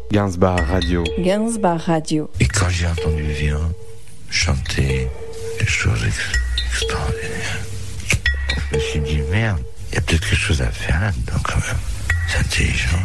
Gainsbar Radio. Gainsbar Radio. Et quand j'ai entendu Vian chanter des choses extraordinaires, je me suis dit, merde, il y a peut-être quelque chose à faire là-dedans quand même. C'est intelligent.